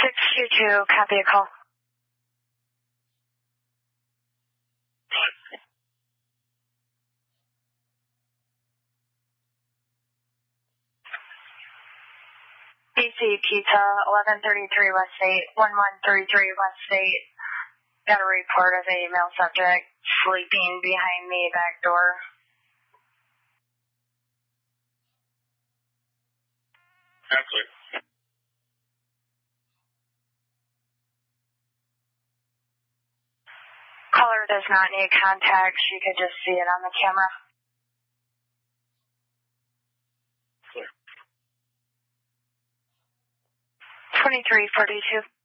622, copy a call. BC Pizza, 1133 West State, 1133 West State. Got a report of a male subject sleeping behind the back door. Absolutely. Caller does not need contact. She could just see it on the camera. Clear. 2342.